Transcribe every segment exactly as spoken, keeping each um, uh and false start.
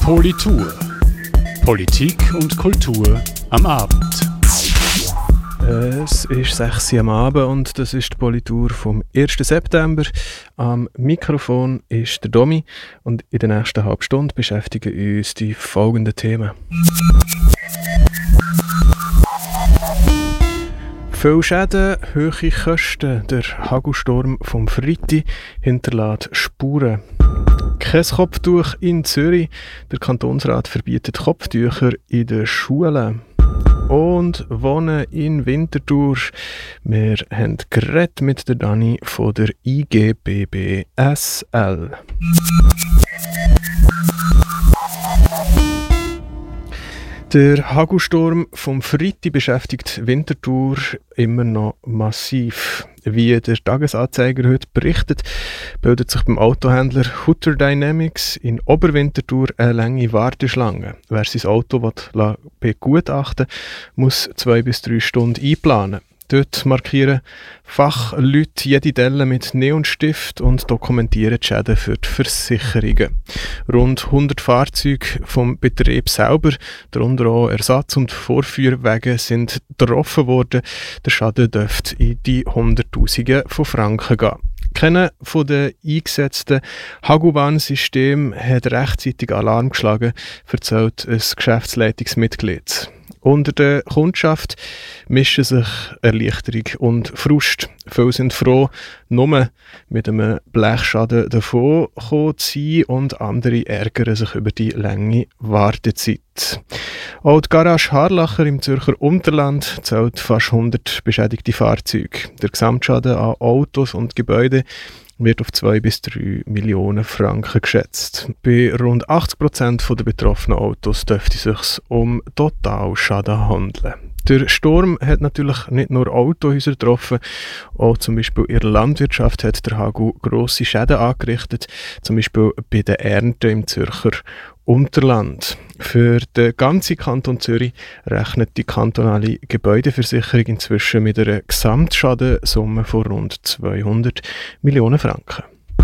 Politur. Politik und Kultur am Abend. Es ist sechs Uhr am Abend und das ist die Politur vom ersten September. Am Mikrofon ist der Domi und in der nächsten halben Stunde beschäftigen uns die folgenden Themen. Viele Schäden, hohe Kosten. Der Hagelsturm vom Freitag hinterlässt Spuren. Kein Kopftuch in Zürich. Der Kantonsrat verbietet Kopftücher in den Schulen. Und Wohnen in Winterthur. Wir haben geredet mit der Dani von der I G B B S L. Der Hagelsturm vom Freitag beschäftigt Winterthur immer noch massiv. Wie der Tagesanzeiger heute berichtet, bildet sich beim Autohändler Hutter Dynamics in Oberwinterthur eine lange Warteschlange. Wer sein Auto begutachten will, muss zwei bis drei Stunden einplanen. Dort markieren Fachleute jede Delle mit Neonstift und dokumentieren die Schäden für die Versicherungen. Rund hundert Fahrzeuge vom Betrieb selber, darunter auch Ersatz- und Vorführwagen, sind getroffen worden. Der Schaden dürfte in die Hunderttausende von Franken gehen. Keiner von den eingesetzten Hagelwarnsystemen hat rechtzeitig Alarm geschlagen, erzählt ein Geschäftsleitungsmitglied. Unter der Kundschaft mischen sich Erleichterung und Frust. Viele sind froh, nur mit einem Blechschaden davon zu sein, und andere ärgern sich über die lange Wartezeit. Auch die Garage Harlacher im Zürcher Unterland zählt fast hundert beschädigte Fahrzeuge. Der Gesamtschaden an Autos und Gebäuden wird auf zwei bis drei Millionen Franken geschätzt. Bei rund achtzig Prozent der betroffenen Autos dürfte es sich um Totalschaden handeln. Der Sturm hat natürlich nicht nur Autohäuser getroffen, auch zum Beispiel in der Landwirtschaft hat der Hagel grosse Schäden angerichtet, zum Beispiel bei den Ernten im Zürcher Unterland. Für den ganzen Kanton Zürich rechnet die kantonale Gebäudeversicherung inzwischen mit einer Gesamtschadenssumme von rund zweihundert Millionen Franken.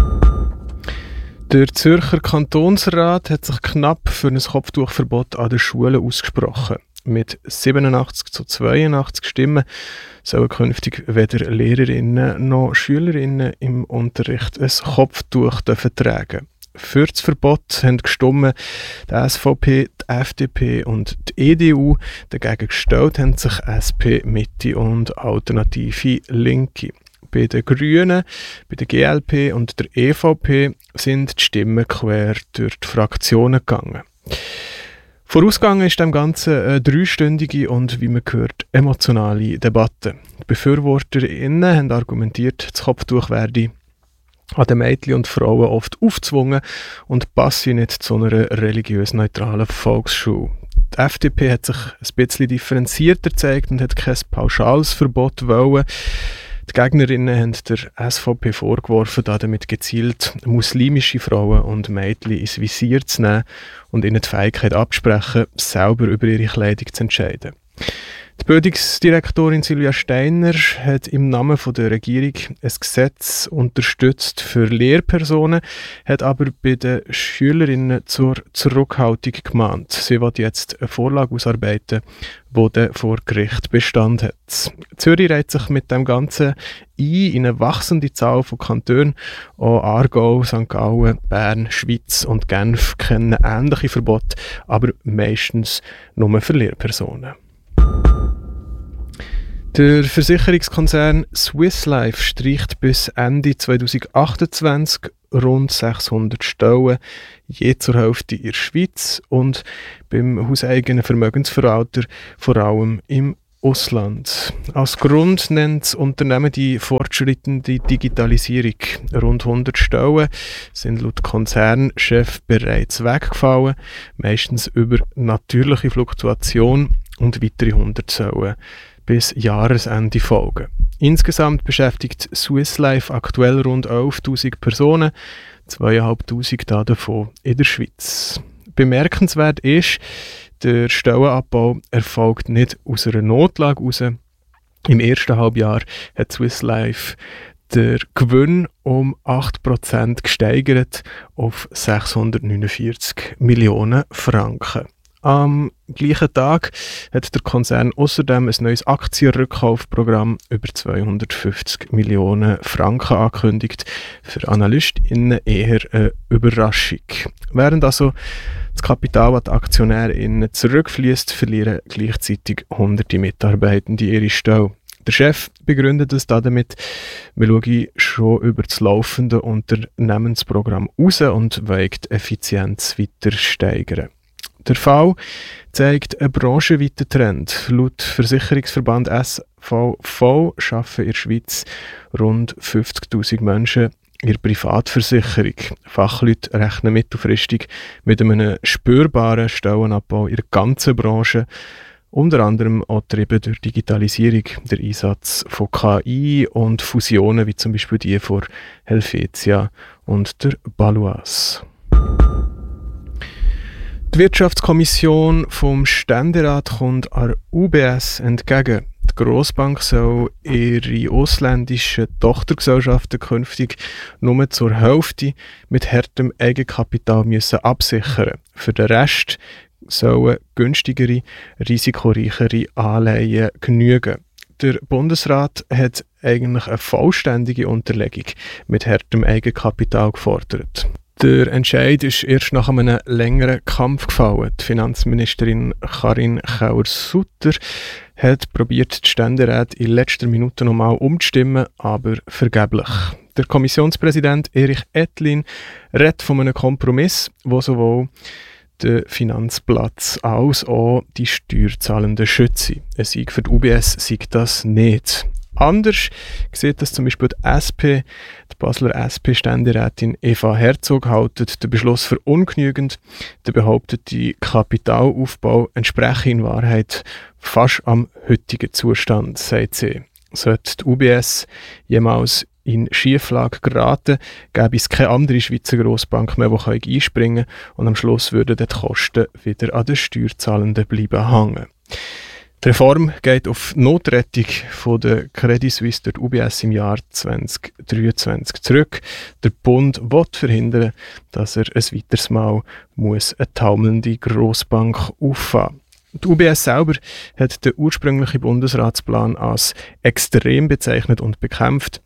Der Zürcher Kantonsrat hat sich knapp für ein Kopftuchverbot an den Schulen ausgesprochen. Mit siebenundachtzig zu zweiundachtzig Stimmen sollen künftig weder Lehrerinnen noch Schülerinnen im Unterricht ein Kopftuch tragen. Für das Verbot haben gestimmt die S V P, die F D P und die E D U. Dagegen gestellt haben sich S P, Mitte und Alternative Linke. Bei den Grünen, bei der G L P und der E V P sind die Stimmen quer durch die Fraktionen gegangen. Vorausgegangen ist dem Ganzen eine dreistündige und, wie man hört, emotionale Debatte. Die BefürworterInnen haben argumentiert, das Kopftuch werde an den Mädchen und Frauen oft aufgezwungen und passe nicht zu einer religiös neutralen Volksschule. Die F D P hat sich ein bisschen differenzierter gezeigt und hat kein pauschales Verbot wollen. Die Gegnerinnen haben der S V P vorgeworfen, damit gezielt muslimische Frauen und Mädchen ins Visier zu nehmen und ihnen die Fähigkeit absprechen, selber über ihre Kleidung zu entscheiden. Die Bildungsdirektorin Silvia Steiner hat im Namen von der Regierung ein Gesetz unterstützt für Lehrpersonen, hat aber bei den Schülerinnen zur Zurückhaltung gemahnt. Sie will jetzt eine Vorlage ausarbeiten, die dann vor Gericht Bestand hat. Zürich reiht sich mit dem Ganzen ein in eine wachsende Zahl von Kantonen. Auch Aargau, Sankt Gallen, Bern, Schweiz und Genf kennen ähnliche Verbote, aber meistens nur für Lehrpersonen. Der Versicherungskonzern Swiss Life streicht bis Ende zweitausendachtundzwanzig rund sechshundert Stellen, je zur Hälfte in der Schweiz und beim hauseigenen Vermögensverwalter vor allem im Ausland. Als Grund nennt das Unternehmen die fortschreitende Digitalisierung. Rund hundert Stellen sind laut Konzernchef bereits weggefallen, meistens über natürliche Fluktuation, und weitere hundert sollen bis Jahresende folgen. Insgesamt beschäftigt Swiss Life aktuell rund elftausend Personen, zweitausendfünfhundert davon in der Schweiz. Bemerkenswert ist, der Stellenabbau erfolgt nicht aus einer Notlage heraus. Im ersten Halbjahr hat Swiss Life der Gewinn um acht Prozent gesteigert auf sechshundertneunundvierzig Millionen Franken. Am gleichen Tag hat der Konzern außerdem ein neues Aktienrückkaufprogramm über zweihundertfünfzig Millionen Franken angekündigt. Für AnalystInnen eher eine Überraschung. Während also das Kapital an die AktionärInnen zurückfließt, verlieren gleichzeitig hunderte Mitarbeitende ihre Stelle. Der Chef begründet es damit, wir schauen schon über das laufende Unternehmensprogramm raus und wollen die Effizienz weiter steigern. Der Fall zeigt einen branchenweiten Trend. Laut Versicherungsverband S V V arbeiten in der Schweiz rund fünfzigtausend Menschen in der Privatversicherung. Fachleute rechnen mittelfristig mit einem spürbaren Stellenabbau in der ganzen Branche, unter anderem auch getrieben durch Digitalisierung, der Einsatz von K I und Fusionen wie zum Beispiel die von Helvetia und der Baloise. Die Wirtschaftskommission vom Ständerat kommt an U B S entgegen. Die Grossbank soll ihre ausländischen Tochtergesellschaften künftig nur zur Hälfte mit hartem Eigenkapital müssen absichern. Für den Rest sollen günstigere, risikoreichere Anleihen genügen. Der Bundesrat hat eigentlich eine vollständige Unterlegung mit hartem Eigenkapital gefordert. Der Entscheid ist erst nach einem längeren Kampf gefallen. Die Finanzministerin Karin Keller-Sutter hat probiert, die Ständeräte in letzter Minute nochmal umzustimmen, aber vergeblich. Der Kommissionspräsident Erich Ettlin redet von einem Kompromiss, wo sowohl den Finanzplatz als auch die Steuerzahlenden schütze. Ein Sieg für die U B S sei das nicht. Anders sieht das zum Beispiel die S P. Die Basler S P-Ständerätin Eva Herzog hält den Beschluss für ungenügend. Der behauptete Kapitalaufbau entspreche in Wahrheit fast am heutigen Zustand, sagt sie. Sollte die U B S jemals in Schieflage geraten, gäbe es keine andere Schweizer Grossbank mehr, die einspringen kann, und am Schluss würden die Kosten wieder an den Steuerzahlenden bleiben hängen. Die Reform geht auf Notrettung von der Credit Suisse durch die U B S im Jahr zwanzig dreiundzwanzig zurück. Der Bund will verhindern, dass er ein weiteres Mal muss eine taumelnde Grossbank auffahren muss. Die U B S selber hat den ursprünglichen Bundesratsplan als extrem bezeichnet und bekämpft.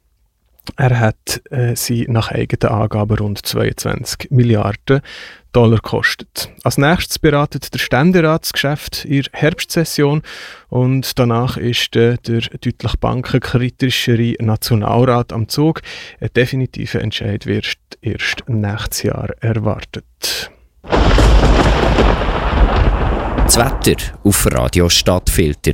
Er hat äh, sie nach eigenen Angaben rund zweiundzwanzig Milliarden Dollar gekostet. Als nächstes beratet der Ständerat das Geschäft in der Herbstsession und danach ist äh, der deutlich bankenkritischere Nationalrat am Zug. Ein definitiver Entscheid wird erst nächstes Jahr erwartet. Das Wetter auf Radio Stadtfilter.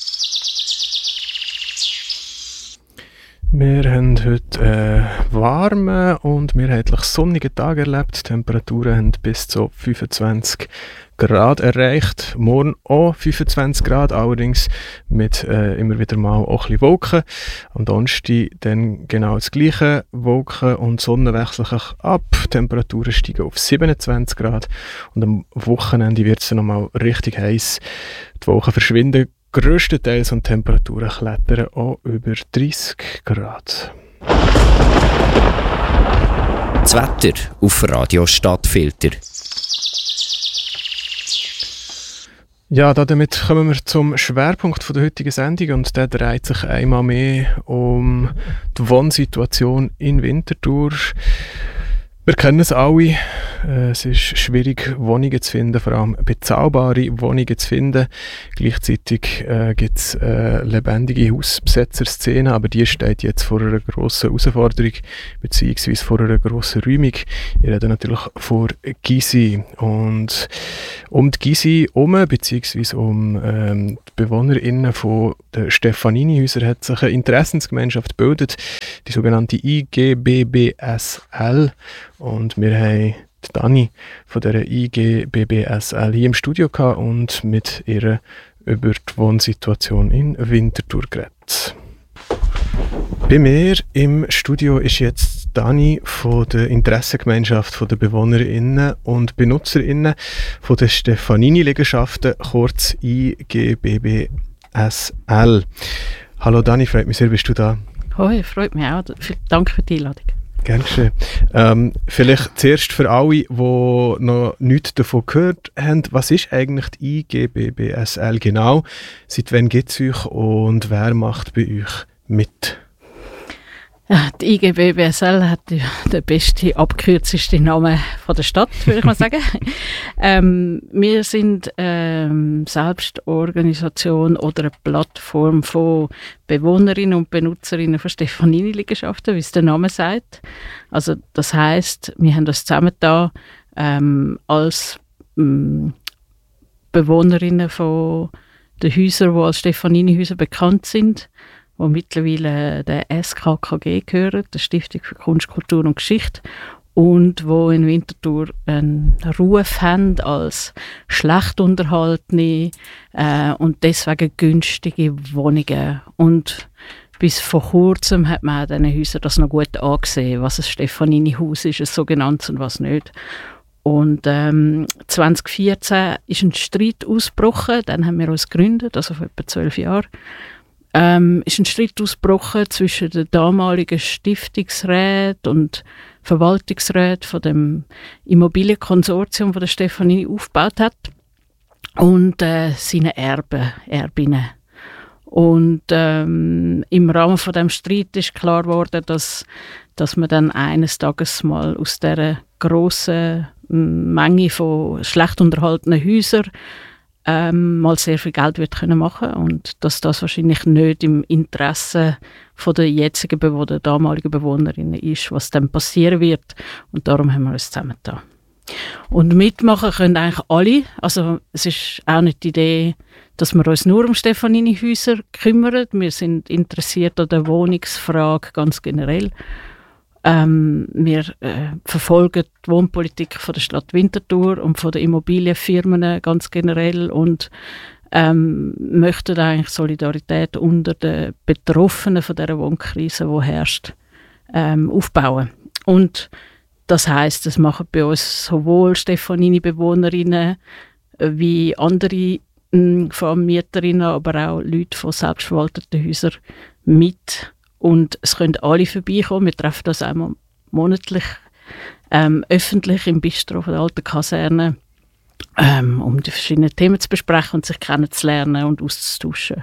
Wir haben heute einen warmen und mehrheitlich sonnigen Tag erlebt. Die Temperaturen haben bis zu fünfundzwanzig Grad erreicht. Morgen auch fünfundzwanzig Grad, allerdings mit äh, immer wieder mal auch ein bisschen Wolken. Am Donnerstag dann genau das gleiche. Wolken und Sonne wechseln sich ab. Die Temperaturen steigen auf siebenundzwanzig Grad. Und am Wochenende wird es dann nochmal richtig heiß. Die Wolken verschwinden grösstenteils und die Temperaturen klettern auch über dreißig Grad. Das Wetter auf Radio Stadtfilter. Ja, damit kommen wir zum Schwerpunkt der heutigen Sendung und der dreht sich einmal mehr um die Wohnsituation in Winterthur. Wir kennen es alle. Es ist schwierig, Wohnungen zu finden, vor allem bezahlbare Wohnungen zu finden. Gleichzeitig äh, gibt es äh, lebendige Hausbesetzerszenen, aber die steht jetzt vor einer grossen Herausforderung, beziehungsweise vor einer grossen Räumung. Ich rede natürlich vor Gysi. Und um die Gysi herum, beziehungsweise um ähm, die BewohnerInnen von den Stefanini-Häusern, hat sich eine Interessensgemeinschaft gebildet, die sogenannte I G B B S L. Und wir haben die Dani von der I G B B S L hier im Studio gehabt und mit ihr über die Wohnsituation in Winterthur geredet. Bei mir im Studio ist jetzt Dani von der Interessengemeinschaft von der BewohnerInnen und BenutzerInnen von den Stefanini-Liegenschaften, kurz I G B B S L. Hallo Dani, freut mich sehr, bist du da? Hoi, freut mich auch. Danke für die Einladung. Gerne schön. Ähm, vielleicht zuerst für alle, die noch nichts davon gehört haben, was ist eigentlich die I G B B S L genau? Seit wann gibt es euch und wer macht bei euch mit? Ja, die I G B B S L hat ja den besten, abgekürztesten Namen von der Stadt, würde ich mal sagen. ähm, wir sind ähm, Selbstorganisation oder eine Plattform von Bewohnerinnen und Benutzerinnen von Stefanini-Liegenschaften, wie es der Name sagt. Also das heisst, wir haben uns zusammengetan ähm, als ähm, Bewohnerinnen von den Häusern, die als Stefanini-Häuser bekannt sind, die mittlerweile der S K K G gehören, der Stiftung für Kunst, Kultur und Geschichte, und wo in Winterthur einen Ruf haben als schlecht unterhaltene äh, und deswegen günstige Wohnungen. Und bis vor kurzem hat man auch diesen Häusern das noch gut angesehen, was ein Stefanini-Haus ist, ein sogenanntes, und was nicht. Und ähm, zwanzig vierzehn ist ein Streit ausgebrochen, dann haben wir uns gegründet, also vor etwa zwölf Jahren. Ähm, ist ein Streit ausgebrochen zwischen den damaligen Stiftungsräten und Verwaltungsräten von dem Immobilienkonsortium, das der Stefanini aufgebaut hat, und äh, seinen Erben, Erbinnen. Und ähm, im Rahmen von dem Streit ist klar geworden, dass, dass man dann eines Tages mal aus dieser grossen Menge von schlecht unterhaltenen Häusern Ähm, mal sehr viel Geld wird können machen und dass das wahrscheinlich nicht im Interesse von der jetzigen Bewohner, der damaligen Bewohnerinnen ist, was dann passieren wird, und darum haben wir uns zusammengetan. Und mitmachen können eigentlich alle, also es ist auch nicht die Idee, dass wir uns nur um Stefanini-Häuser kümmern, wir sind interessiert an der Wohnungsfrage ganz generell. Ähm, wir äh, verfolgen die Wohnpolitik von der Stadt Winterthur und von den Immobilienfirmen ganz generell und ähm, möchten eigentlich Solidarität unter den Betroffenen von dieser Wohnkrise, die herrscht, ähm, aufbauen. Und das heisst, das machen bei uns sowohl Stefanini-Bewohnerinnen wie andere mh, Vermieterinnen, aber auch Leute von selbstverwalteten Häusern mit. Und es können alle vorbeikommen. Wir treffen uns einmal monatlich ähm, öffentlich im Bistro von der alten Kaserne, ähm, um die verschiedenen Themen zu besprechen und sich kennenzulernen und auszutauschen.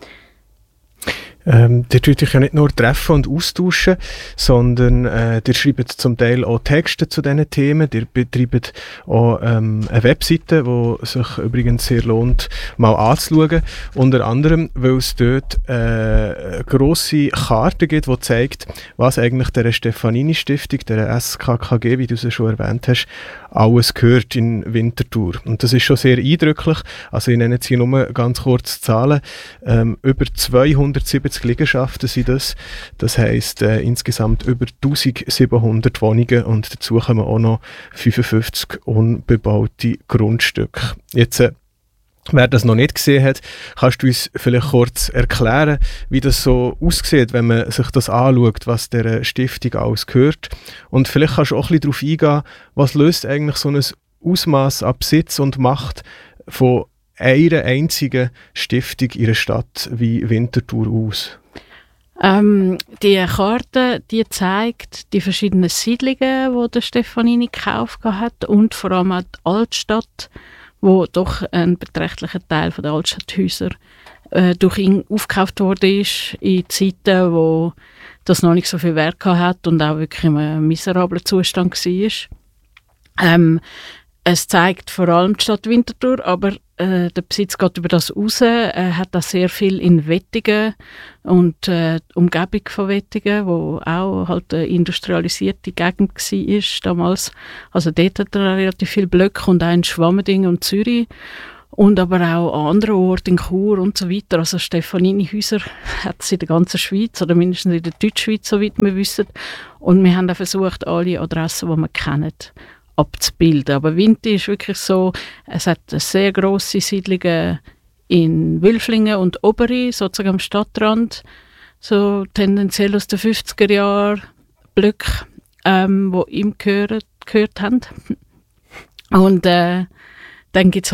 Ähm, ihr tut euch ja nicht nur treffen und austauschen, sondern äh, ihr schreibt zum Teil auch Texte zu diesen Themen. Ihr betreibt auch ähm, eine Webseite, die sich übrigens sehr lohnt, mal anzuschauen. Unter anderem, weil es dort äh, eine grosse Karte gibt, die zeigt, was eigentlich der Stefanini-Stiftung, der S K K G, wie du es schon erwähnt hast, alles gehört in Winterthur. Und das ist schon sehr eindrücklich. Also ich nenne jetzt hier nur ganz kurz Zahlen. Ähm, über zweihundertsiebzig Liegenschaften sind das. Das heisst äh, insgesamt über eintausendsiebenhundert Wohnungen und dazu kommen auch noch fünfundfünfzig unbebaute Grundstücke. Jetzt, äh, wer das noch nicht gesehen hat, kannst du uns vielleicht kurz erklären, wie das so aussieht, wenn man sich das anschaut, was der Stiftung alles gehört. Und vielleicht kannst du auch ein bisschen darauf eingehen, was löst eigentlich so ein Ausmaß an Besitz und Macht von einer einzigen Stiftung in einer Stadt wie Winterthur aus? Ähm, die Karte, die zeigt die verschiedenen Siedlungen, die der Stefanini gekauft hat, und vor allem auch die Altstadt, wo doch ein beträchtlicher Teil der Altstadthäuser äh, durch ihn aufgekauft worden ist, in Zeiten, wo das noch nicht so viel Wert hat und auch wirklich in einem miserablen Zustand war. Ähm, es zeigt vor allem die Stadt Winterthur, aber äh, der Besitz geht über das raus. Er hat auch sehr viel in Wettingen und äh, die Umgebung von Wettingen, wo auch halt eine industrialisierte Gegend war damals. Also dort hat er relativ viele Blöcke und auch in Schwammendingen und Zürich. Und aber auch an anderen Orten, in Chur und so weiter. Also Stefanini-Häuser hat es in der ganzen Schweiz, oder mindestens in der Deutschschweiz, soweit wir wissen. Und wir haben auch versucht, alle Adressen, die wir kennen, abzubilden. Aber Winti ist wirklich so, es hat eine sehr grosse Siedlungen in Wülflingen und Oberi, sozusagen am Stadtrand, so tendenziell aus den fünfziger Jahren Blöcke, ähm, die ihm gehört, gehört haben. Und äh, dann gibt es halt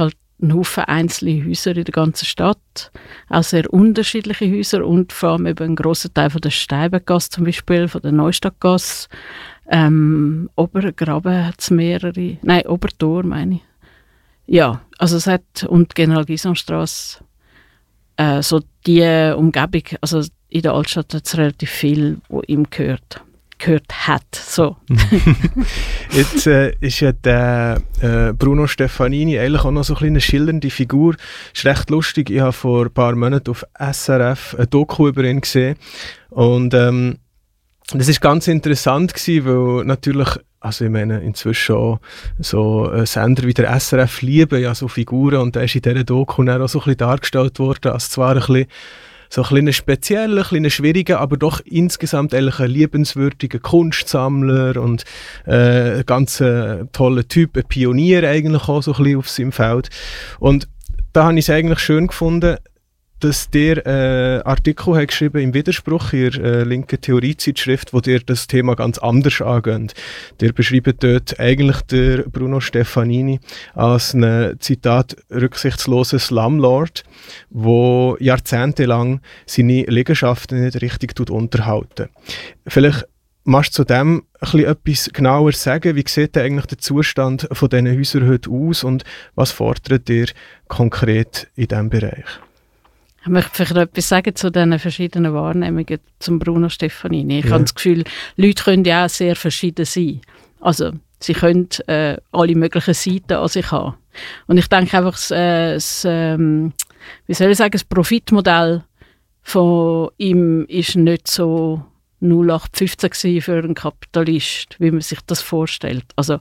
einen Haufen einzelne Häuser in der ganzen Stadt, auch sehr unterschiedliche Häuser und vor allem eben einen grossen Teil von der Steibengasse zum Beispiel, von der Neustadtgasse. Ähm, Obergraben hat es mehrere, nein, Obertor meine ich. Ja, also es hat, und General-Gisson-Strasse, äh, so die Umgebung, also in der Altstadt hat es relativ viel, wo ihm gehört. gehört hat. So. Jetzt äh, ist ja der äh, Bruno Stefanini eigentlich auch noch so ein eine schillernde Figur. Ist recht lustig. Ich habe vor ein paar Monaten auf S R F ein Doku über ihn gesehen. Und ähm, das ist ganz interessant gewesen, weil natürlich, also ich meine, inzwischen auch so äh, Sender wie der S R F lieben ja so Figuren und da ist in dieser Doku dann auch so ein bisschen dargestellt worden, als zwar ein bisschen so ein kleiner spezieller, ein kleiner schwieriger, aber doch insgesamt eigentlich ein liebenswürdiger Kunstsammler und äh, ein ganz äh, toller Typ, ein Pionier eigentlich auch so ein bisschen auf seinem Feld. Und da habe ich es eigentlich schön gefunden, dass der äh, Artikel hat geschrieben im Widerspruch in der äh, linken Theoriezeitschrift, wo der das Thema ganz anders angeht. Der beschreibt dort eigentlich der Bruno Stefanini als einen, Zitat, rücksichtslosen Slumlord, der jahrzehntelang seine Liegenschaften nicht richtig unterhalten. Vielleicht magst du zu dem ein bisschen etwas genauer sagen? Wie sieht denn eigentlich der Zustand von diesen Häusern heute aus und was fordert ihr konkret in diesem Bereich? Ich möchte vielleicht noch etwas sagen zu diesen verschiedenen Wahrnehmungen zum Bruno Stefanini. Ich ja. habe das Gefühl, Leute können ja auch sehr verschieden sein. Also, sie können äh, alle möglichen Seiten an sich haben. Und ich denke einfach, das, äh, das ähm, wie soll ich sagen, das Profitmodell von ihm ist nicht so null acht fünfzehn für einen Kapitalist, wie man sich das vorstellt. Also,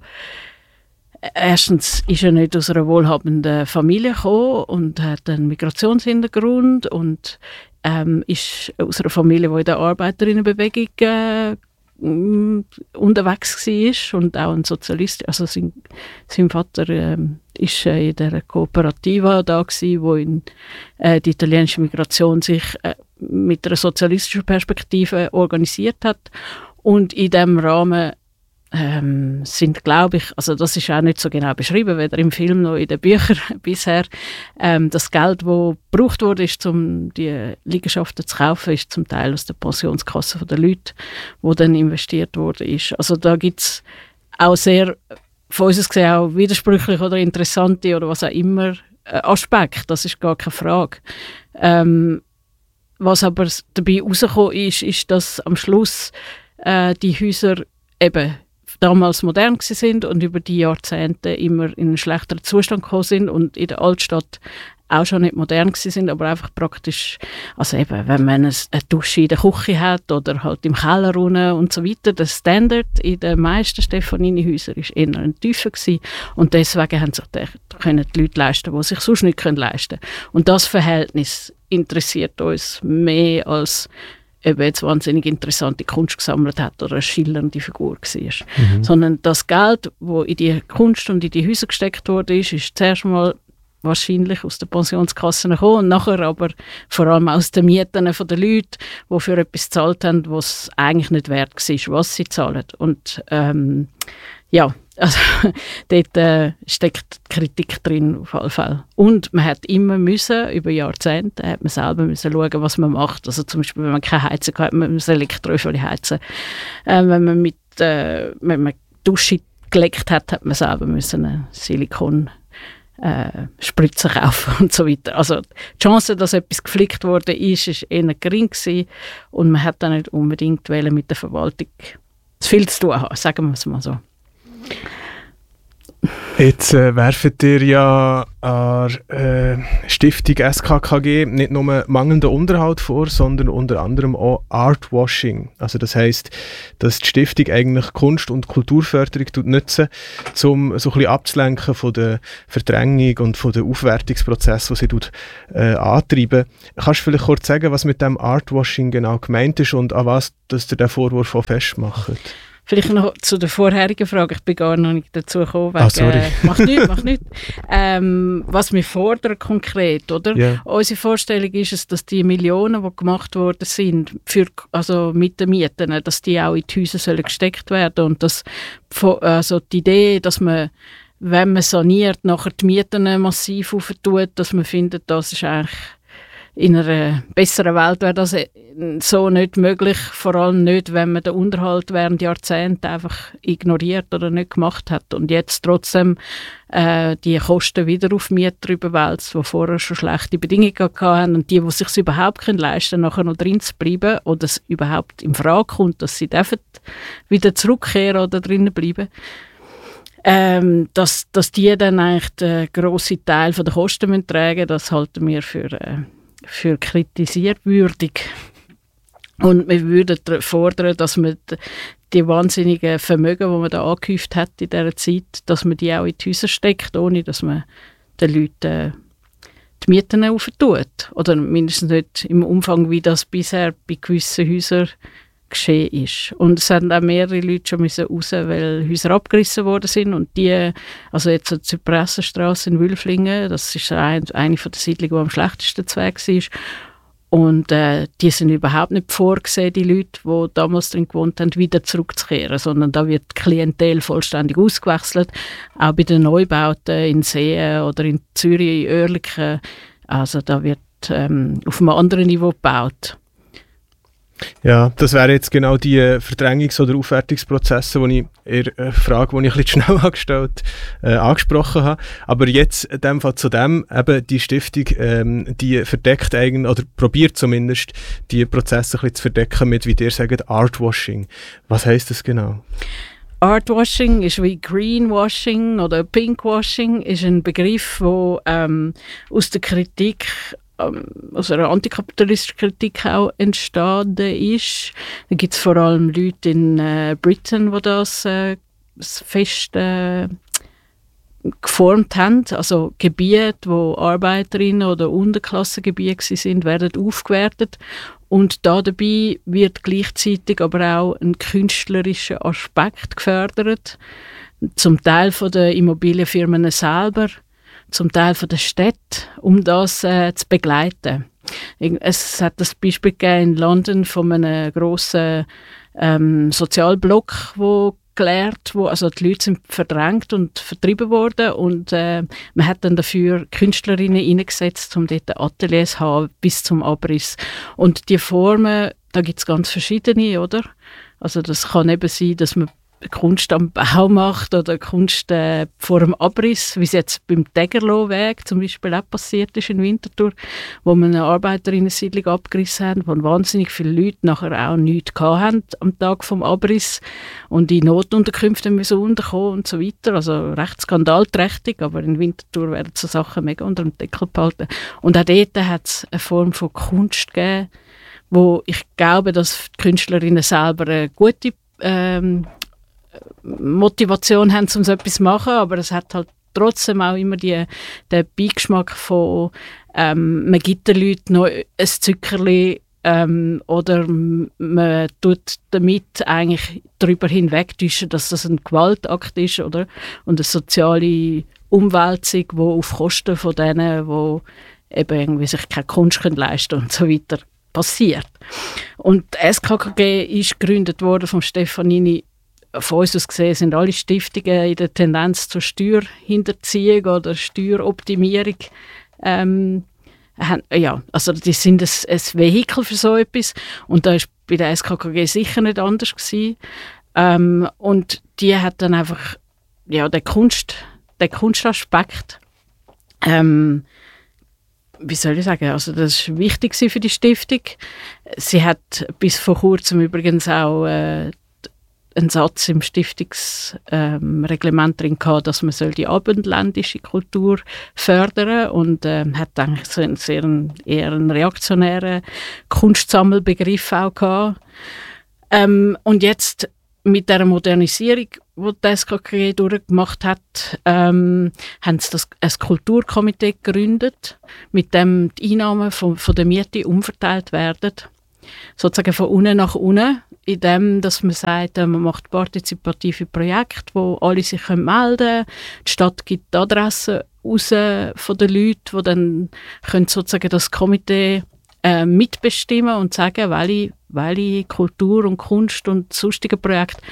erstens ist er nicht aus einer wohlhabenden Familie gekommen und hat einen Migrationshintergrund und ähm, ist aus einer Familie, die in der Arbeiterinnenbewegung äh, unterwegs war und auch ein Sozialist. Also sein, sein Vater äh, ist äh, in der Cooperativa da gewesen, wo in, äh, die italienische Migration sich äh, mit einer sozialistischen Perspektive organisiert hat und in diesem Rahmen Ähm, sind, glaube ich, also das ist auch nicht so genau beschrieben, weder im Film noch in den Büchern bisher, ähm, das Geld, das gebraucht wurde, ist, um die Liegenschaften zu kaufen, ist zum Teil aus der Pensionskasse der Leute, wo dann investiert wurde. Ist. Also da gibt es auch sehr, von uns gesehen, auch widersprüchliche oder interessante oder was auch immer äh, Aspekte, das ist gar keine Frage. Ähm, was aber dabei rausgekommen ist, ist, dass am Schluss äh, die Häuser eben damals modern sind und über die Jahrzehnte immer in einen schlechteren Zustand gekommen sind und in der Altstadt auch schon nicht modern sind, aber einfach praktisch, also eben, wenn man eine Dusche in der Küche hat oder halt im Keller unten und so weiter, der Standard in den meisten Stefanini-Häusern war eher ein tiefer gewesen und deswegen haben sich die, können die Leute leisten, die sich sonst nicht leisten können. Und das Verhältnis interessiert uns mehr als ob er jetzt wahnsinnig interessante Kunst gesammelt hat oder eine schillernde Figur war. Mhm. Sondern das Geld, das in die Kunst und in die Häuser gesteckt wurde, ist, ist zuerst mal wahrscheinlich aus den Pensionskassen gekommen und nachher aber vor allem aus den Mieten der Leute, die für etwas gezahlt haben, was eigentlich nicht wert war, was sie zahlen. Und ähm, ja, also dort äh, steckt Kritik drin auf jeden Fall. Und man hat immer müssen, über Jahrzehnte, hat man selber müssen schauen, was man macht. Also zum Beispiel, wenn man keine Heizung hat, man muss Elektroöfen heizen. Äh, wenn man mit, äh, wenn man Dusche gelegt hat, hat man selber müssen eine Silikon äh, Spritze kaufen und so weiter. Also die Chance, dass etwas geflickt worden ist, ist eher gering gewesen und man hat dann nicht unbedingt mit der Verwaltung zu viel zu tun haben, sagen wir es mal so. Jetzt äh, werft ihr ja an äh, Stiftung S K K G nicht nur mangelnden Unterhalt vor, sondern unter anderem auch Artwashing. Also das heisst, dass die Stiftung eigentlich Kunst- und Kulturförderung nutzen, um so ein bisschen abzulenken von der Verdrängung und von den Aufwertungsprozessen, die sie tut, äh, antreiben. Kannst du vielleicht kurz sagen, was mit dem Artwashing genau gemeint ist und an was dass ihr den Vorwurf auch festmacht? Vielleicht noch zu der vorherigen Frage. Ich bin gar noch nicht dazu gekommen. Ah, sorry. Äh, mach nichts, mach nichts. Ähm, was wir fordern konkret, oder? Yeah. Unsere Vorstellung ist es, dass die Millionen, die gemacht worden sind, für, also mit den Mieten, dass die auch in die Häuser sollen gesteckt werden und dass also die Idee, dass man wenn man saniert, nachher die Mieten massiv aufentut, dass man findet, das ist eigentlich in einer besseren Welt wäre das so nicht möglich, vor allem nicht, wenn man den Unterhalt während Jahrzehnten einfach ignoriert oder nicht gemacht hat und jetzt trotzdem äh, die Kosten wieder auf Mieter überwälzt, die vorher schon schlechte Bedingungen hatten und die, die sich überhaupt leisten können, nachher noch drin zu bleiben oder es überhaupt in Frage kommt, dass sie dürfen wieder zurückkehren oder drinnen bleiben. Ähm, dass, dass die dann eigentlich den grossen Teil der Kosten müssen tragen, das halten wir für äh, für kritisierwürdig. Und wir würden fordern, dass man die wahnsinnigen Vermögen, die man da angehäuft hat in dieser Zeit, dass man die auch in die Häuser steckt, ohne dass man den Leuten die Mieten auftut. Oder mindestens nicht im Umfang, wie das bisher bei gewissen Häusern geschehen ist. Und es haben auch mehrere Leute schon müssen raus, weil Häuser abgerissen worden sind und die, also jetzt die Zypressenstrasse in Wülflingen, das ist eine, eine von den Siedlungen, die am schlechtesten Zweig war. Und äh, die sind überhaupt nicht vorgesehen, die Leute, die damals drin gewohnt haben, wieder zurückzukehren, sondern da wird die Klientel vollständig ausgewechselt, auch bei den Neubauten in Seen oder in Zürich, in Oerlikon. Also da wird ähm, auf einem anderen Niveau gebaut. Ja, das wären jetzt genau die Verdrängungs- oder Aufwertungsprozesse, die ich in der Frage, die ich ein bisschen schnell angestellt, äh, angesprochen habe. Aber jetzt in dem Fall zu dem, eben die Stiftung, ähm, die verdeckt eigentlich, oder probiert zumindest, die Prozesse ein bisschen zu verdecken mit, wie ihr sagt, Artwashing. Was heisst das genau? Artwashing ist wie Greenwashing oder Pinkwashing, ist ein Begriff, der ähm, aus der Kritik aus einer antikapitalistischen Kritik auch entstanden ist. Da gibt es vor allem Leute in äh, Britain, die das, äh, das fest äh, geformt haben. Also Gebiete, wo Arbeiterinnen oder Unterklassengebiete sind, werden aufgewertet. Und da dabei wird gleichzeitig aber auch ein künstlerischer Aspekt gefördert. Zum Teil von den Immobilienfirmen selber, zum Teil von der Städte, um das äh, zu begleiten. Es hat das Beispiel gegeben in London von einem grossen ähm, Sozialblock, wo gelehrt, wo also die Leute sind verdrängt und vertrieben worden und äh, man hat dann dafür Künstlerinnen eingesetzt, um dort Ateliers zu haben bis zum Abriss. Und die Formen, da gibt es ganz verschiedene, oder? Also das kann eben sein, dass man Kunst am Bau macht oder Kunst äh, vor dem Abriss, wie es jetzt beim Tegerlohweg zum Beispiel auch passiert ist in Winterthur, wo man eine Arbeiterinnensiedlung abgerissen hat, wo wahnsinnig viele Leute nachher auch nichts hatten am Tag vom Abriss und in Notunterkünfte müssen unterkommen und so weiter. Also recht skandalträchtig, aber in Winterthur werden so Sachen mega unter dem Deckel behalten. Und auch dort hat es eine Form von Kunst gegeben, wo ich glaube, dass die Künstlerinnen selber eine gute ähm, Motivation haben, um so etwas zu machen, aber es hat halt trotzdem auch immer die, den Beigeschmack von ähm, man gibt den Leuten noch ein Zuckerli ähm, oder man tut damit eigentlich darüber hinwegtäuschen, dass das ein Gewaltakt ist, oder? Und eine soziale Umwälzung, die auf Kosten von denen, die eben irgendwie sich keine Kunst leisten können und so weiter, passiert. Und die S K K G ist gegründet worden von Stefanini. Von uns aus gesehen sind alle Stiftungen in der Tendenz zur Steuerhinterziehung oder Steueroptimierung. Ähm, haben, ja, also die sind ein, ein Vehikel für so etwas. Und da war bei der S K K G sicher nicht anders gewesen. Ähm, und die hat dann einfach ja, den, Kunst, den Kunstaspekt, ähm, wie soll ich sagen, also das war wichtig für die Stiftung. Sie hat bis vor kurzem übrigens auch äh, einen Satz im Stiftungsreglement ähm, drin gehabt, dass man soll die abendländische Kultur fördern und äh, hat eigentlich so einen sehr eher einen reaktionären Kunstsammelbegriff auch gehabt. Ähm, und jetzt mit der Modernisierung, die die S K K G durchgemacht hat, ähm, haben sie das, ein Kulturkomitee gegründet, mit dem die Einnahmen von, von der Miete umverteilt werden. Sozusagen von unten nach unten, in dem, dass man sagt, man macht partizipative Projekte, wo alle sich melden können. Die Stadt gibt die Adressen raus von den Leuten, die dann können sozusagen das Komitee äh, mitbestimmen und sagen, welche, welche Kultur und Kunst und sonstige Projekte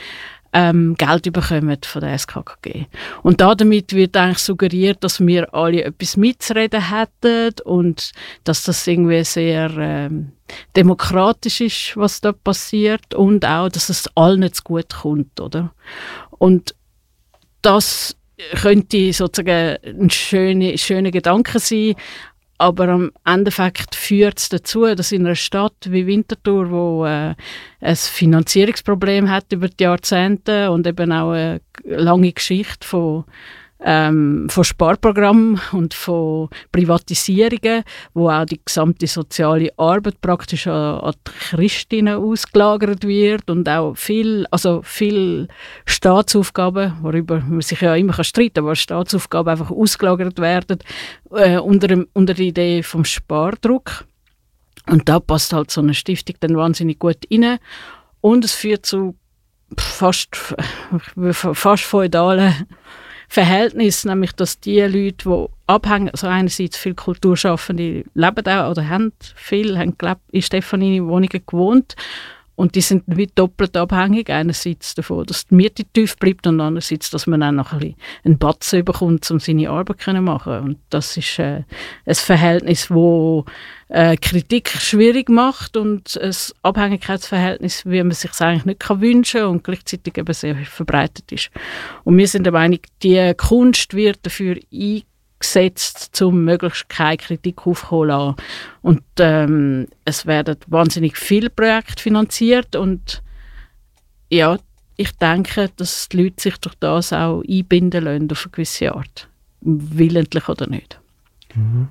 ähm, Geld bekommen von der S K K G. Und damit wird eigentlich suggeriert, dass wir alle etwas mitzureden hätten und dass das irgendwie sehr ähm, demokratisch ist, was da passiert und auch, dass es allen nicht gut kommt, oder? Und das könnte sozusagen ein schöner schöne Gedanke sein, aber am Endeffekt führt es dazu, dass in einer Stadt wie Winterthur, wo äh, ein Finanzierungsproblem hat über die Jahrzehnte und eben auch eine lange Geschichte von, ähm, von Sparprogrammen und von Privatisierungen, wo auch die gesamte soziale Arbeit praktisch an, an die Christinnen ausgelagert wird und auch viel, also viel Staatsaufgaben, worüber man sich ja immer streiten kann, aber Staatsaufgaben einfach ausgelagert werden äh, unter, unter der Idee vom Spardruck. Und da passt halt so eine Stiftung dann wahnsinnig gut rein. Und es führt zu fast, fast feudalen Verhältnis, nämlich dass die Leute, die abhängen, also einerseits viele Kulturschaffende leben auch oder haben viel, haben gelebt, in Stefanini-Wohnungen gewohnt und die sind wie doppelt abhängig, einerseits davon, dass die Miete tief bleibt und andererseits, dass man auch noch ein bisschen einen Batzen bekommt, um seine Arbeit zu machen. Und das ist äh, ein Verhältnis, das äh, Kritik schwierig macht und ein Abhängigkeitsverhältnis, wie man sich eigentlich nicht kann wünschen und gleichzeitig eben sehr verbreitet ist. Und wir sind der Meinung, die Kunst wird dafür eingesetzt, um möglichst keine Kritik aufzuholen lassen. Und ähm, es werden wahnsinnig viele Projekte finanziert und ja, ich denke, dass die Leute sich durch das auch einbinden lassen auf eine gewisse Art. Willentlich oder nicht. Mhm.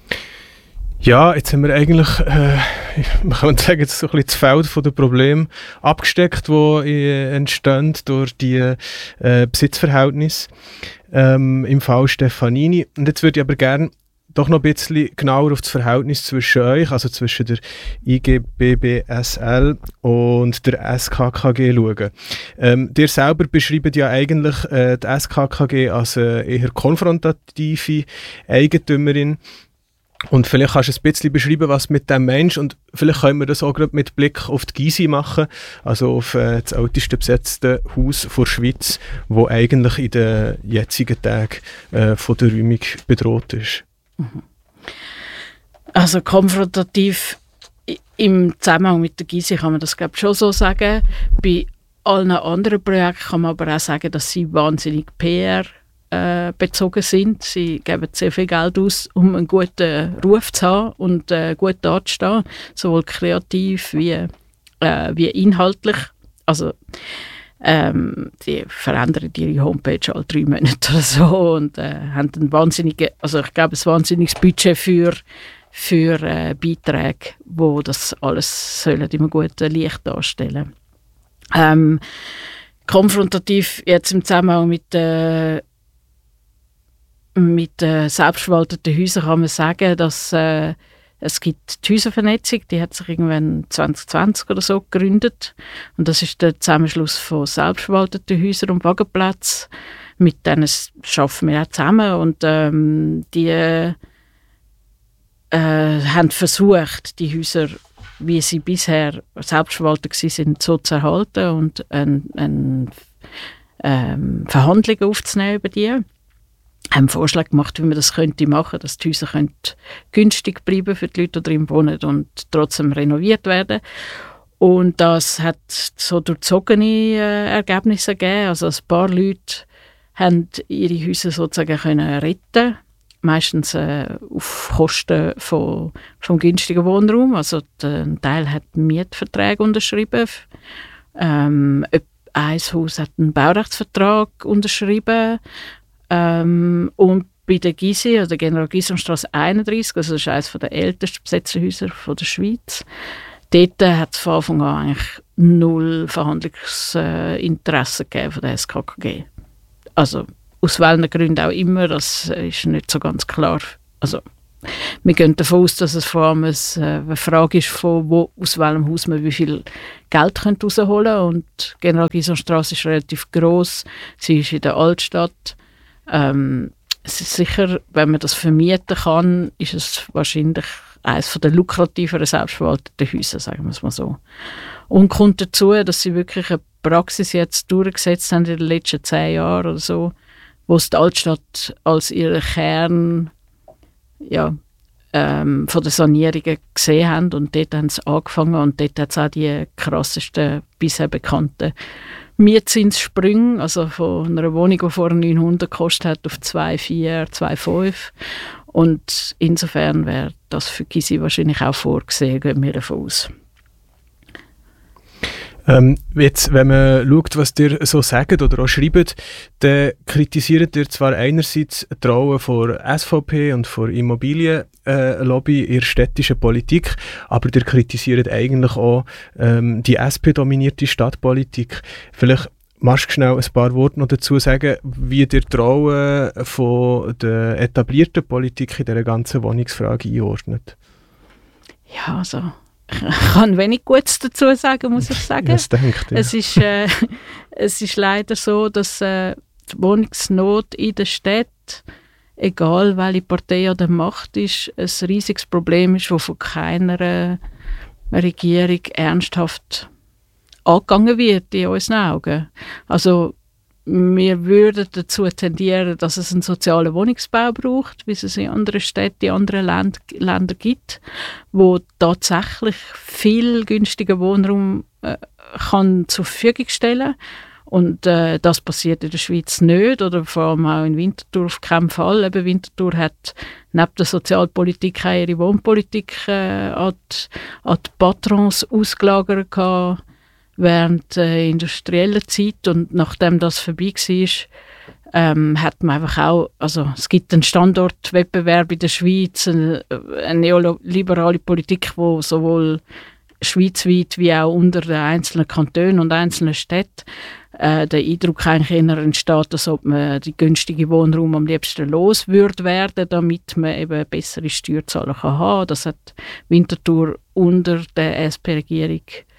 Ja, jetzt haben wir eigentlich, äh, man kann sagen, jetzt so ein bisschen das Feld von den Problemen abgesteckt, die äh, entstehen durch die äh, Besitzverhältnisse ähm, im Fall Stefanini. Und jetzt würde ich aber gerne doch noch ein bisschen genauer auf das Verhältnis zwischen euch, also zwischen der I G B B S L und der S K K G schauen. Ähm, ihr selber beschreibt ja eigentlich äh, die S K K G als eine eher konfrontative Eigentümerin. Und vielleicht kannst du ein bisschen beschreiben, was mit dem Mensch und vielleicht können wir das auch gerade mit Blick auf die Gysi machen, also auf äh, das älteste besetzte Haus der Schweiz, das eigentlich in den jetzigen Tagen äh, von der Räumung bedroht ist. Also konfrontativ im Zusammenhang mit der Gysi kann man das glaube ich schon so sagen. Bei allen anderen Projekten kann man aber auch sagen, dass sie wahnsinnig P R bezogen sind. Sie geben sehr viel Geld aus, um einen guten Ruf zu haben und äh, gut dazustehen, sowohl kreativ wie, äh, wie inhaltlich. Also ähm, die verändern ihre Homepage alle drei Monate oder so und äh, haben ein wahnsinniges, also ich glaube, ein wahnsinniges Budget für, für äh, Beiträge, wo das alles sollen in einem guten Licht darstellen. Ähm, konfrontativ jetzt im Zusammenhang mit äh, Mit äh, selbstverwalteten Häusern kann man sagen, dass äh, es gibt die Häuservernetzung, die hat sich irgendwann zwanzig zwanzig oder so gegründet. Und das ist der Zusammenschluss von selbstverwalteten Häusern und Wagenplätzen. Mit denen arbeiten wir auch zusammen. Und ähm, die äh, haben versucht, die Häuser, wie sie bisher selbstverwaltet waren, so zu erhalten und ein, ein, ähm, Verhandlungen aufzunehmen über die. Haben Vorschläge gemacht, wie man das könnte machen, dass die Häuser günstig bleiben für die Leute, die drin wohnen und trotzdem renoviert werden. Und das hat so durchzogene äh, Ergebnisse gegeben. Also ein paar Leute haben ihre Häuser sozusagen können retten, meistens äh, auf Kosten von, vom günstigen Wohnraum. Also ein Teil hat Mietverträge unterschrieben. Ähm, ein Haus hat einen Baurechtsvertrag unterschrieben. Ähm, und bei der Gysi, also der General-Gysi-Straße einunddreissig, also das ist eines der ältesten besetzten Häuser von der Schweiz, dort hat es von Anfang an eigentlich null Verhandlungsinteresse gegeben von der S K K G. Also aus welchen Gründen auch immer, das ist nicht so ganz klar. Also wir gehen davon aus, dass es vor allem eine Frage ist, von wo, aus welchem Haus man wie viel Geld herausholen könnte. Und die General-Gysi-Straße ist relativ gross, sie ist in der Altstadt. Ähm, es ist sicher, wenn man das vermieten kann, ist es wahrscheinlich eines der lukrativeren selbstverwalteten Häuser, sagen wir es mal so. Und kommt dazu, dass sie wirklich eine Praxis jetzt durchgesetzt haben in den letzten zehn Jahren oder so, wo sie die Altstadt als ihren Kern ja, ähm, von der Sanierungen gesehen haben und dort haben sie angefangen und dort hat es auch die krassesten bisher bekannten Mietzinssprünge, also von einer Wohnung, die vorher neunhundert gekostet hat, auf zwei Komma vier, zwei Komma fünf. Und insofern wäre das für Gysi wahrscheinlich auch vorgesehen, gehen wir davon aus. Ähm, jetzt, wenn man schaut, was ihr so sagt oder auch schreibt, dann kritisiert ihr zwar einerseits die Rolle von S V P und von Immobilienlobby äh, in der städtischen Politik, aber ihr kritisiert eigentlich auch ähm, die S P-dominierte Stadtpolitik. Vielleicht magst du schnell ein paar Worte noch dazu sagen, wie ihr die Rolle von der etablierten Politik in dieser ganzen Wohnungsfrage einordnet? Ja, also ich kann wenig Gutes dazu sagen, muss ich sagen. Das denkt, ja. es, ist, äh, es ist leider so, dass äh, die Wohnungsnot in der Stadt, egal welche Partei an der Macht ist, ein riesiges Problem ist, das von keiner Regierung ernsthaft angegangen wird in unseren Augen. Also wir würden dazu tendieren, dass es einen sozialen Wohnungsbau braucht, wie es in anderen Städten, in anderen Länd- Ländern gibt, wo tatsächlich viel günstiger Wohnraum äh, kann zur Verfügung stellen. Und äh, das passiert in der Schweiz nicht oder vor allem auch in Winterthur auf keinen Fall. Eben Winterthur hat neben der Sozialpolitik auch ihre Wohnpolitik äh, an, die, an die Patrons ausgelagert gehabt während der industriellen Zeit, und nachdem das vorbei war, ähm, hat man einfach auch, also es gibt einen Standortwettbewerb in der Schweiz, eine, eine neoliberale Politik, die sowohl schweizweit wie auch unter den einzelnen Kantonen und einzelnen Städten äh, der Eindruck eigentlich eher entsteht, als ob man die günstige Wohnraum am liebsten los würde werden, damit man eben bessere Steuerzahler kann haben. Das hat Winterthur unter der S P-Regierung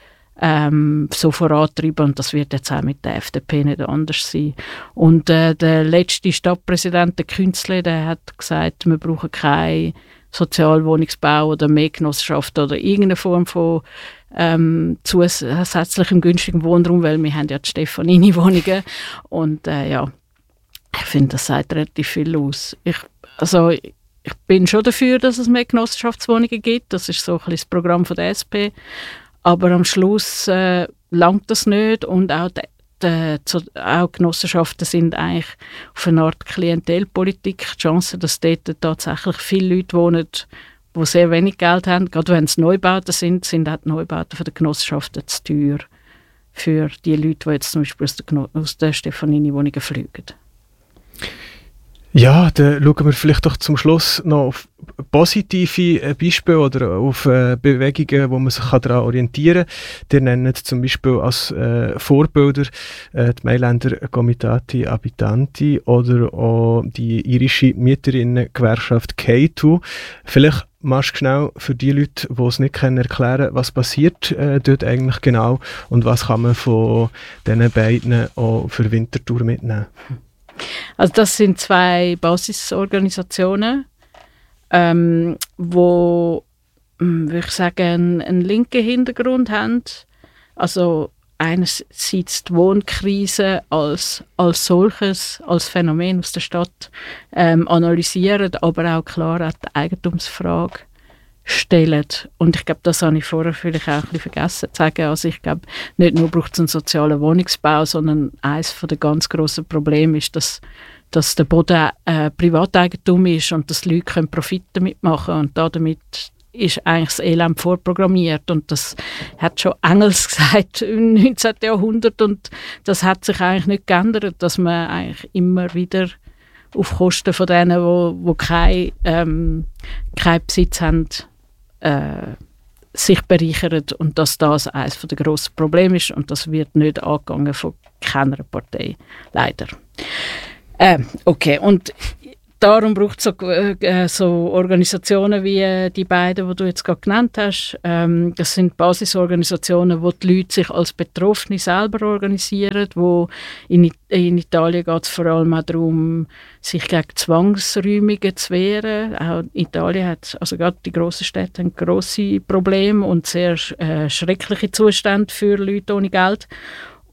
Ähm, so vorantreiben, und das wird jetzt auch mit der F D P nicht anders sein. Und äh, der letzte Stadtpräsident, der Künzle, der hat gesagt, wir brauchen keinen Sozialwohnungsbau oder mehr Genossenschaft oder irgendeine Form von ähm, zusätzlichem günstigen Wohnraum, weil wir haben ja die Stefanini-Wohnungen und äh, ja, ich finde, das sagt relativ viel aus. Ich, also, ich bin schon dafür, dass es mehr Genossenschaftswohnungen gibt, das ist so ein bisschen das Programm von der S P. Aber am Schluss äh, langt das nicht, und auch, die, die, auch Genossenschaften sind eigentlich auf eine Art Klientelpolitik. Die Chance, dass dort tatsächlich viele Leute wohnen, die sehr wenig Geld haben, gerade wenn es Neubauten sind, sind auch die Neubauten von der Genossenschaften zu teuer für die Leute, die jetzt zum Beispiel aus der, aus der Stefanini-Wohnungen fliegen. Ja, dann schauen wir vielleicht doch zum Schluss noch auf positive Beispiele oder auf äh, Bewegungen, wo man sich daran orientieren kann. Die nennen zum Beispiel als äh, Vorbilder äh, die Mailänder Comitati Abitanti oder auch die irische Mieterinnen-Gewerkschaft K zwei. Vielleicht magst du schnell für die Leute, die es nicht kennen, erklären, was passiert äh, dort eigentlich genau und was kann man von diesen beiden auch für Winterthur mitnehmen. Also das sind zwei Basisorganisationen, ähm, wo, würde ich sagen, einen, einen linken Hintergrund haben. Also einerseits die Wohnkrise als, als solches, als Phänomen aus der Stadt ähm, analysieren, aber auch klar auch die Eigentumsfrage stellen. Und ich glaube, das habe ich vorher vielleicht auch ein bisschen vergessen zu sagen. Also ich glaube, nicht nur braucht es einen sozialen Wohnungsbau, sondern eines der ganz grossen Probleme ist, dass, dass der Boden äh, Privateigentum ist und dass Leute können Profit damit machen können. Und damit ist eigentlich das Elend vorprogrammiert. Und das hat schon Engels gesagt im neunzehnten Jahrhundert, und das hat sich eigentlich nicht geändert, dass man eigentlich immer wieder auf Kosten von denen, wo, wo kein, ähm, keinen Besitz haben, Äh, sich bereichern, und dass das eines der grossen Probleme ist, und das wird nicht angegangen von keiner Partei, leider. Äh, okay, und darum braucht es so, äh, so Organisationen wie äh, die beiden, die du jetzt gerade genannt hast. Ähm, das sind Basisorganisationen, wo die Leute sich als Betroffene selber organisieren. Wo in, in Italien geht es vor allem auch darum, sich gegen Zwangsräumungen zu wehren. Auch Italien hat, also gerade die grossen Städte haben grosse Probleme und sehr äh, schreckliche Zustände für Leute ohne Geld.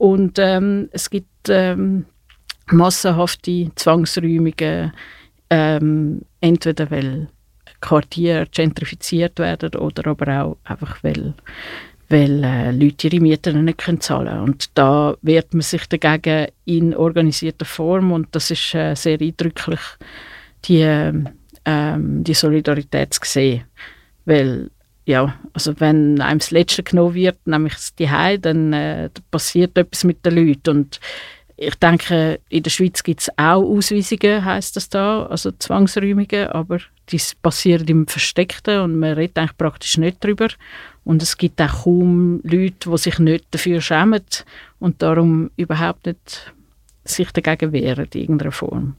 Und ähm, es gibt ähm, massenhafte Zwangsräumungen, ähm, entweder weil Quartiere gentrifiziert werden oder aber auch einfach, weil, weil äh, Leute ihre Mieten nicht können zahlen können. Und da wehrt man sich dagegen in organisierter Form und das ist äh, sehr eindrücklich, die, ähm, die Solidarität zu sehen. Weil, ja, also wenn einem das Letzte genommen wird, nämlich das Zuhause, dann äh, passiert etwas mit den Leuten. Und ich denke, in der Schweiz gibt es auch Ausweisungen, heisst das da, also Zwangsräumungen, aber die passieren im Versteckten und man redet eigentlich praktisch nicht darüber. Und es gibt auch kaum Leute, die sich nicht dafür schämen und darum überhaupt nicht sich dagegen wehren in irgendeiner Form.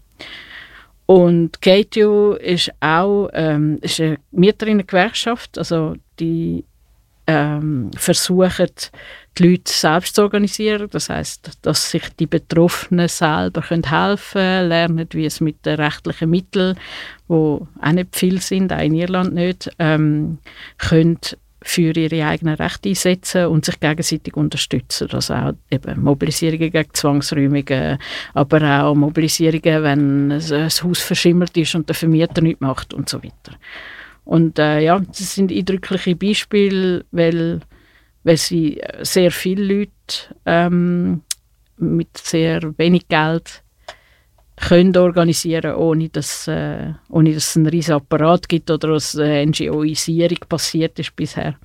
Und K T U ist auch ähm, ist eine Mieterinnen-Gewerkschaft, also die ähm, versuchen, die Leute selbst zu organisieren. Das heisst, dass sich die Betroffenen selber können helfen können, lernen, wie es mit den rechtlichen Mitteln, die auch nicht viel sind, auch in Irland nicht, ähm, können für ihre eigenen Rechte einsetzen und sich gegenseitig unterstützen. Also auch eben Mobilisierungen gegen Zwangsräumungen, aber auch Mobilisierungen, wenn ein Haus verschimmelt ist und der Vermieter nichts macht und so weiter. Und äh, ja, das sind eindrückliche Beispiele, weil, weil sie sehr viele Leute ähm, mit sehr wenig Geld können organisieren, ohne dass, äh, ohne dass es einen riesen Apparat gibt oder dass eine NGOisierung passiert ist bisher.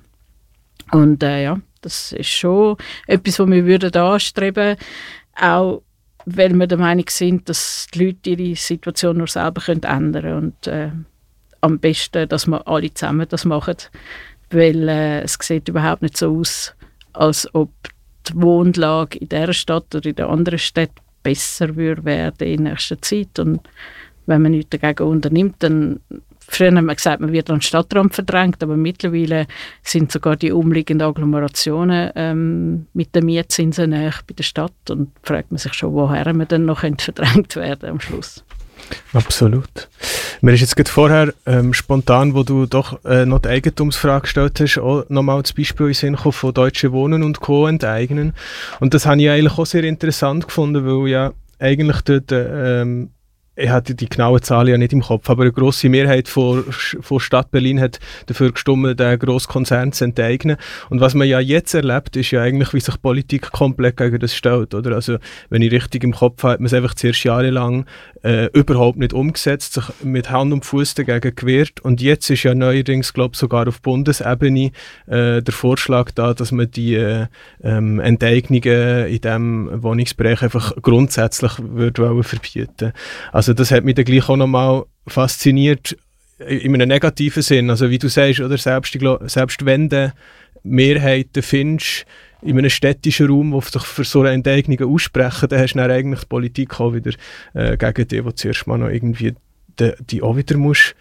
Und äh, ja, das ist schon etwas, was wir würden anstreben, auch weil wir der Meinung sind, dass die Leute ihre Situation nur selber können ändern können. Und äh, am besten, dass wir alle zusammen das machen, weil äh, es sieht überhaupt nicht so aus, als ob die Wohnlage in dieser Stadt oder in der anderen Stadt besser würde werden in nächster Zeit. Und wenn man nichts dagegen unternimmt, dann früher haben wir gesagt, man wird an den Stadtrand verdrängt, aber mittlerweile sind sogar die umliegenden Agglomerationen ähm, mit den Mietzinsen nahe bei der Stadt und fragt man sich schon, woher man dann noch verdrängt werden am Schluss. Absolut. Mir ist jetzt gerade vorher ähm, spontan, wo du doch äh, noch die Eigentumsfrage gestellt hast, auch nochmal das Beispiel in den Sinn gekommen von Deutsche Wohnen und Co. enteignen. Und das habe ich eigentlich auch sehr interessant gefunden, weil ja eigentlich dort, ähm, ich hatte die genauen Zahlen ja nicht im Kopf, aber eine grosse Mehrheit von, von Stadt Berlin hat dafür gestimmt, den Grosskonzern zu enteignen. Und was man ja jetzt erlebt, ist ja eigentlich, wie sich Politik komplett gegen das stellt. Oder? Also, wenn ich richtig im Kopf habe, hat man es einfach zuerst jahrelang äh, überhaupt nicht umgesetzt, sich mit Hand und Fuß dagegen gewehrt. Und jetzt ist ja neuerdings, glaube ich, sogar auf Bundesebene äh, der Vorschlag da, dass man die äh, ähm, Enteignungen in diesem Wohnungsbereich einfach grundsätzlich würde wollen verbieten. Also das hat mich dann gleich auch nochmal fasziniert, in einem negativen Sinn. Also wie du sagst, oder, selbst, ich glaub, selbst wenn du Mehrheiten findest, in einem städtischen Raum, die sich für so eine Enteignung aussprechen, dann hast du dann eigentlich die Politik auch wieder äh, gegen die, die zuerst mal noch irgendwie die, die auch wieder musst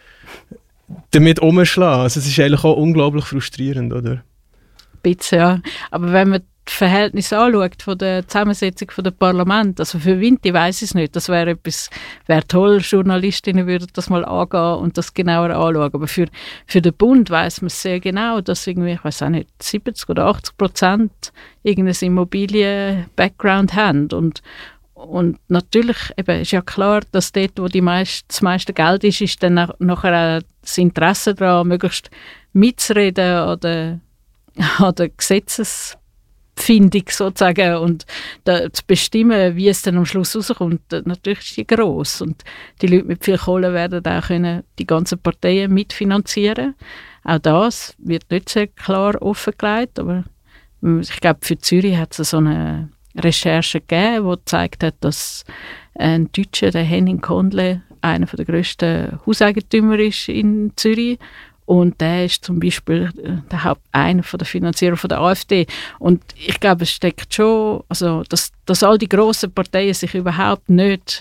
damit umschlagen. Also es ist eigentlich auch unglaublich frustrierend, oder? Ein bisschen, ja. Aber wenn man das Verhältnis anschaut von der Zusammensetzung von der Parlament, also für Vinti weiss ich es nicht, das wäre etwas, wäre toll, Journalistinnen würden das mal angehen und das genauer anschauen, aber für, für den Bund weiss man es sehr genau, dass irgendwie, ich weiss auch nicht, siebzig oder achtzig Prozent irgendein Immobilien-Background haben und Und natürlich eben, ist ja klar, dass dort, wo die meist, das meiste Geld ist, ist dann nach, nachher auch das Interesse daran, möglichst mitzureden oder an der Gesetzesfindung sozusagen und da, zu bestimmen, wie es dann am Schluss rauskommt. Natürlich ist die gross und die Leute mit viel Kohle werden auch können die ganzen Parteien mitfinanzieren. Auch das wird nicht sehr klar offengelegt, aber ich glaube, für Zürich hat es so eine Recherche gegeben, die gezeigt hat, dass ein Deutscher, der Henning Kondle, einer der grössten Hauseigentümer ist in Zürich. Und der ist zum Beispiel der Haupt, einer der Finanzierer von der AfD. Und ich glaube, es steckt schon, also dass, dass all die grossen Parteien sich überhaupt nicht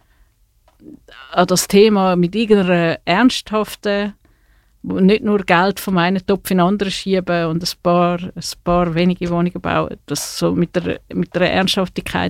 an das Thema mit irgendeiner ernsthaften, nicht nur Geld vom einen Topf in den anderen schieben und ein paar, ein paar wenige Wohnungen bauen, das so mit der, mit der Ernsthaftigkeit